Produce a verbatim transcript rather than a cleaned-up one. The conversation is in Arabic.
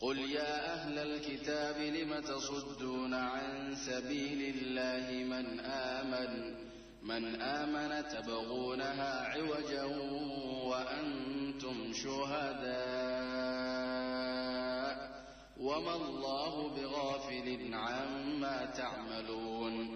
قل يا أهل الكتاب لم تصدون عن سبيل الله من آمن من آمن تبغونها عوجا وأنتم شهداء وما الله بغافل عما تعملون